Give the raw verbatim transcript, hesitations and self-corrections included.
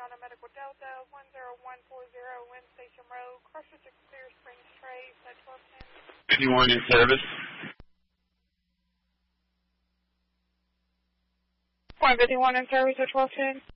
Honda Medical Delta, one zero one four zero Wind Station Road, Crossroads to Clear Springs Trace at twelve ten. fifty-one in service. one fifty-one in service at twelve ten.